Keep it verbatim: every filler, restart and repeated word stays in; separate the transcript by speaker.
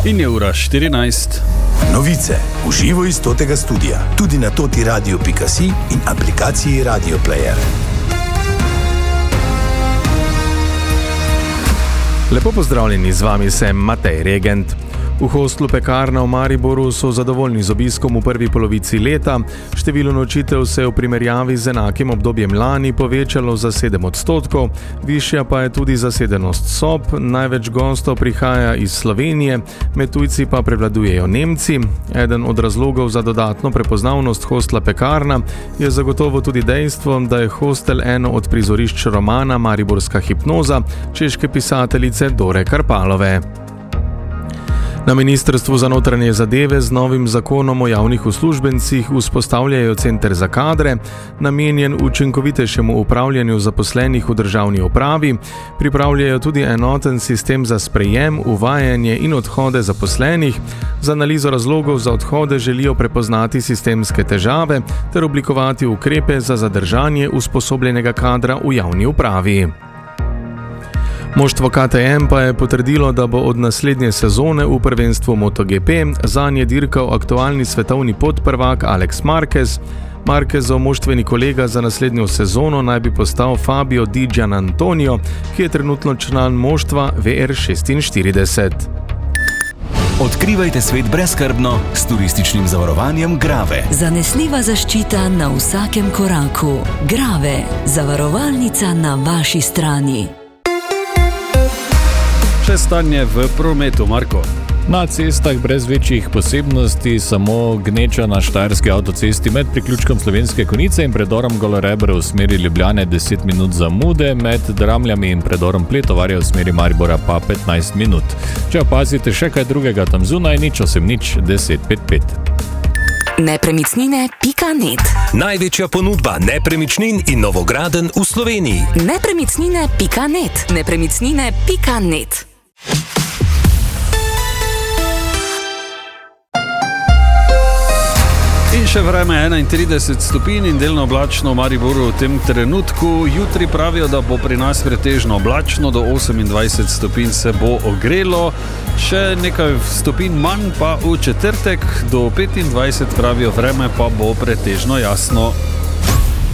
Speaker 1: In je ura štirinajst.
Speaker 2: Novice v živo iz totega studia, tudi na toti radio pika si in aplikaciji Radio Player.
Speaker 3: Lepo pozdravljeni, z vami sem Matej Regent. V hostlu Pekarna v Mariboru so zadovoljni z obiskom v prvi polovici leta. Število nočitev se je v primerjavi z enakim obdobjem lani povečalo za sedem odstotkov, višja pa je tudi zasedenost sob. Največ gostov prihaja iz Slovenije, med tujci pa prevladujejo Nemci. Eden od razlogov za dodatno prepoznavnost hostla Pekarna je zagotovo tudi dejstvo, da je hostel eno od prizorišč romana Mariborska hipnoza češke pisateljice Dore Karpalove. Na Ministrstvu za notranje zadeve z novim zakonom o javnih uslužbencih vzpostavljajo center za kadre, namenjen učinkovitejšemu upravljanju zaposlenih v državni upravi, pripravljajo tudi enoten sistem za sprejem, uvajanje in odhode zaposlenih, z analizo razlogov za odhode želijo prepoznati sistemske težave ter oblikovati ukrepe za zadržanje usposobljenega kadra v javni upravi. Moštvo K T M pa je potrdilo, da bo od naslednje sezone v prvenstvu MotoGP zanje dirkal aktualni svetovni podprvak Alex Marquez. Marquezov moštveni kolega za naslednjo sezono naj bi postal Fabio Di Giannantonio, ki je trenutno član moštva V R šestinštirideset.
Speaker 4: Odkrivajte svet brezskrbno s turističnim zavarovanjem Grave.
Speaker 5: Zanesljiva zaščita na vsakem koraku. Grave, zavarovalnica na vaši strani.
Speaker 1: Še stanje v prometu, Marko.
Speaker 6: Na cestah brez večjih posebnosti, samo gneča na štajerski avtocesti med priključkom Slovenske Konjice in predorom Golorebre v smeri Ljubljane deset minut zamude, med Dramljami in predorom Pletovarja v smeri Maribora pa petnajst minut. Če opazite še kaj drugega tam zunaj, nič osem nič deset pet pet.
Speaker 5: Nepremičnine pika net.
Speaker 4: Največja ponudba nepremičnin in novogradenj v Sloveniji.
Speaker 5: Nepremičnine pika net. Nepremičnine pika net.
Speaker 1: In še vreme enaintrideset stopinj in delno oblačno v Mariboru v tem trenutku. Jutri pravijo, da bo pri nas pretežno oblačno, do osemindvajset stopinj se bo ogrelo. Še nekaj stopinj manj pa v četrtek, do petindvajset pravijo, vreme pa bo pretežno jasno.